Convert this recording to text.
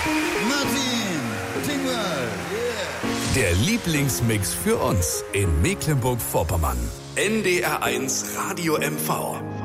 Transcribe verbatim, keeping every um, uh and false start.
Martin, sing mal. Yeah. Der Lieblingsmix für uns in Mecklenburg-Vorpommern. N D R eins Radio M V.